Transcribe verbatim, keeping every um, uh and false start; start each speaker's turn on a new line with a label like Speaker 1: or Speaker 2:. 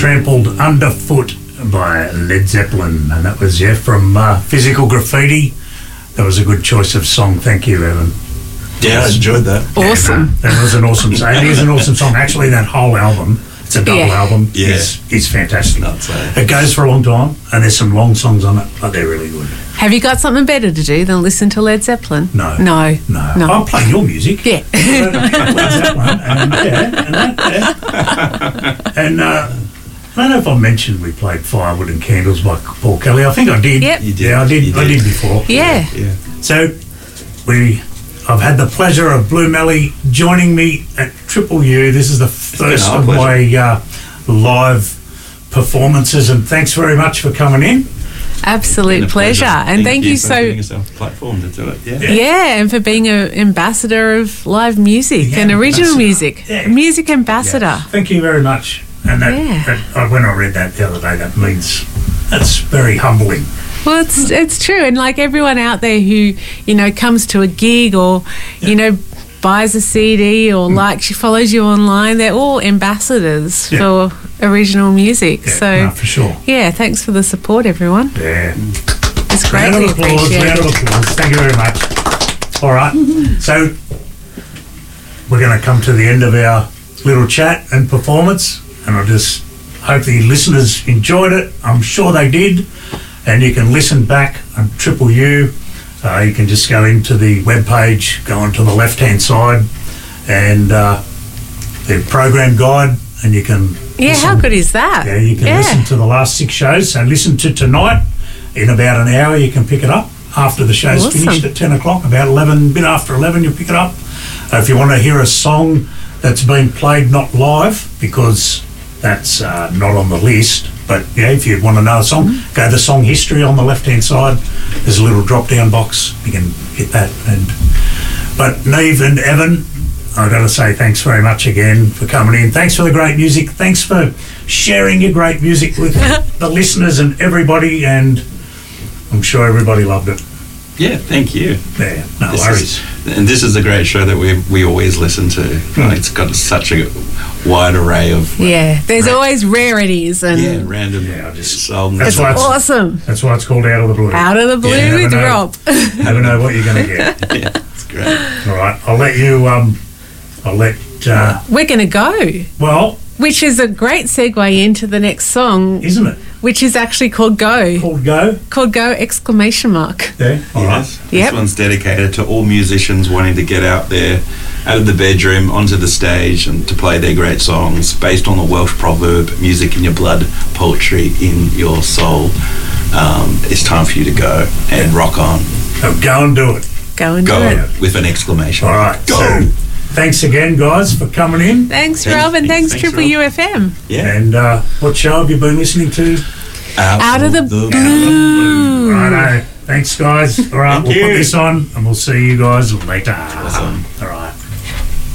Speaker 1: Trampled Underfoot by Led Zeppelin, and that was, yeah, from uh, Physical Graffiti. That was a good choice of song. Thank you, Evan.
Speaker 2: Yeah, I enjoyed that.
Speaker 3: Awesome.
Speaker 1: Yeah, no, that was an awesome song. It is an awesome song. Actually, that whole album, it's a double
Speaker 3: Yeah.
Speaker 1: album,
Speaker 2: Yeah.
Speaker 1: is, is fantastic.
Speaker 2: I'd say.
Speaker 1: It goes for a long time, and there's some long songs on it, but they're really good.
Speaker 3: Have you got something better to do than listen to Led Zeppelin?
Speaker 1: No.
Speaker 3: No.
Speaker 1: No.
Speaker 3: No.
Speaker 1: I'll play your music.
Speaker 3: Yeah.
Speaker 1: Led Zeppelin, and, yeah, and, that, yeah. and uh, I don't know if I mentioned we played Firewood and Candles by Paul Kelly. I think I did.
Speaker 3: Yep.
Speaker 2: You did.
Speaker 1: Yeah, I did.
Speaker 2: You
Speaker 1: I
Speaker 2: did.
Speaker 1: did before.
Speaker 3: Yeah.
Speaker 2: Yeah.
Speaker 1: So we, I've had the pleasure of Blue Melly joining me at Triple U. This is the first
Speaker 2: our
Speaker 1: of
Speaker 2: pleasure.
Speaker 1: my uh, live performances, and thanks very much for coming in.
Speaker 3: Absolute
Speaker 2: Been a
Speaker 3: pleasure. And thank, you
Speaker 2: for
Speaker 3: so
Speaker 2: giving yourself a platform to do it. Yeah.
Speaker 3: yeah, and for being an ambassador of live music
Speaker 1: Yeah,
Speaker 3: and original
Speaker 1: ambassador.
Speaker 3: music.
Speaker 1: Yeah.
Speaker 3: Music ambassador.
Speaker 1: Thank you very much. And that,
Speaker 3: Yeah.
Speaker 1: that uh, when I read that the other day, that means that's very humbling.
Speaker 3: Well, it's it's true, and like everyone out there who you know comes to a gig or you know buys a C D or likes you, follows you online, they're all ambassadors
Speaker 1: Yeah.
Speaker 3: for original music.
Speaker 1: Yeah,
Speaker 3: so
Speaker 1: no, for sure.
Speaker 3: yeah, thanks for the support, everyone.
Speaker 1: Yeah.
Speaker 3: It's
Speaker 1: Round
Speaker 3: greatly
Speaker 1: of applause, round
Speaker 3: appreciated.
Speaker 1: of applause. Thank you very much. All right. So we're going to come to the end of our little chat and performance, and I just hope the listeners enjoyed it. I'm sure they did. And you can listen back on Triple U. Uh, you can just go into the webpage, go onto the left-hand side, and uh, the program guide, and you can
Speaker 3: Yeah,
Speaker 1: listen.
Speaker 3: how good is that?
Speaker 1: Yeah, you can listen to the last six shows. So listen to tonight. In about an hour, you can pick it up. After the show's
Speaker 3: Awesome.
Speaker 1: finished at ten o'clock, about eleven, bit after eleven, you'll pick it up. Uh, if you want to hear a song that's been played not live, because that's uh, not on the list, but yeah, if you want to know a song,
Speaker 3: Mm-hmm.
Speaker 1: go to song history on the left-hand side. There's a little drop-down box. You can hit that. And but Neve and Evan, I've got to say thanks very much again for coming in. Thanks for the great music. Thanks for sharing your great music with the listeners and everybody, and I'm sure everybody loved it.
Speaker 2: Yeah, thank you.
Speaker 1: Yeah, no
Speaker 2: This
Speaker 1: worries.
Speaker 2: is, and this is a great show that we we always listen to. Like, it's got such a wide array of
Speaker 3: Yeah, there's
Speaker 2: Right.
Speaker 3: always rarities and
Speaker 2: yeah random
Speaker 1: Yeah, I just-
Speaker 2: songs.
Speaker 1: that's why it's-
Speaker 3: awesome.
Speaker 1: That's why it's called Out of the Blue.
Speaker 3: Out of the blue
Speaker 2: Yeah,
Speaker 3: with
Speaker 1: never know.
Speaker 3: Rob.
Speaker 1: Never know what you're going to get.
Speaker 2: Yeah, it's great.
Speaker 1: All right, I'll let you. Um, I'll let. Uh,
Speaker 3: We're going to go,
Speaker 1: well,
Speaker 3: which is a great segue into the next song,
Speaker 1: isn't it
Speaker 3: which is actually called Go.
Speaker 1: called Go?
Speaker 3: Called Go exclamation mark.
Speaker 1: Yeah. All right.
Speaker 2: Yes.
Speaker 3: Yep.
Speaker 2: This one's dedicated to all musicians wanting to get out there, out of the bedroom, onto the stage, and to play their great songs based on the Welsh proverb, music in your blood, poetry in your soul. Um, it's time for you to go and rock on.
Speaker 1: So go and do it.
Speaker 3: Go and
Speaker 2: Go
Speaker 3: do it.
Speaker 2: with an exclamation.
Speaker 1: All right.
Speaker 2: Go!
Speaker 1: So, thanks again, guys, for coming in.
Speaker 3: Thanks,
Speaker 2: Thanks,
Speaker 3: Rob, and
Speaker 2: thanks,
Speaker 3: thanks,
Speaker 2: thanks,
Speaker 3: Triple
Speaker 2: Rob.
Speaker 3: U F M.
Speaker 2: Yeah.
Speaker 1: And uh, what show have you been listening to?
Speaker 3: Out of the blue.
Speaker 1: Righto. Thanks, guys. All right,
Speaker 2: Thank
Speaker 1: we'll
Speaker 2: you.
Speaker 1: put this on, and we'll see you guys later.
Speaker 2: Awesome.
Speaker 1: All right.